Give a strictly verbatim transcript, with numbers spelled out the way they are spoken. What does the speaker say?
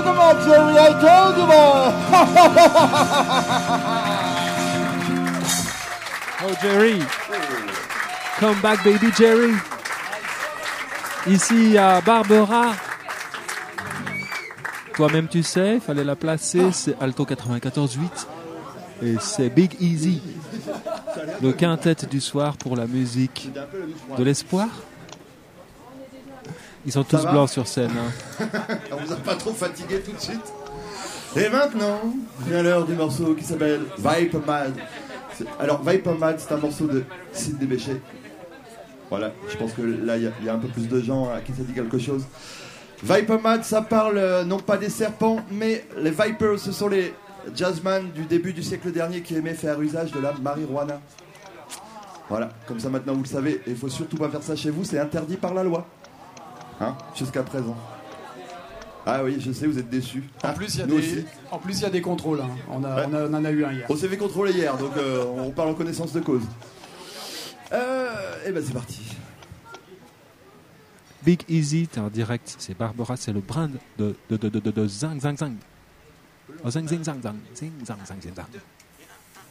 Look him up, Jerry, I told you more. Oh Jerry, come back baby Jerry. Ici à Barbara. Toi-même tu sais, il fallait la placer, c'est Alto quatre-vingt-quatorze huit et c'est Big Easy. Le quintet du soir pour la musique de l'espoir. Ils sont tous blancs sur scène. Hein. On vous a pas trop fatigué tout de suite. Et maintenant, vient l'heure du morceau qui s'appelle Viper Mad. C'est... Alors, Viper Mad, c'est un morceau de Sidney Bechet. Voilà, je pense que là, il y, y a un peu plus de gens à qui ça dit quelque chose. Viper Mad, ça parle euh, non pas des serpents, mais les Vipers, ce sont les jazzman du début du siècle dernier qui aimaient faire usage de la marijuana. Voilà, comme ça maintenant vous le savez, il faut surtout pas faire ça chez vous, c'est interdit par la loi. Hein, jusqu'à présent. Ah oui, je sais, vous êtes déçus. En plus, il y a Nous des, aussi. en plus, il y a des contrôles. Hein. On, a, Ouais. on, a, on en a eu un hier. On s'est fait contrôler hier, donc euh, on parle en connaissance de cause. Euh, et ben c'est parti. Big Easy, t'es en direct, c'est Barbara, c'est le brand de, de, de, de, de, de Zang Zang Zang. Oh, zang zing zang zang, zing zang zang zing zang.